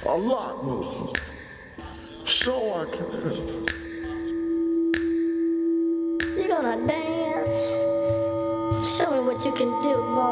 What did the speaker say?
A lot moves. So I can. You gonna dance? Show me what you can do, boy.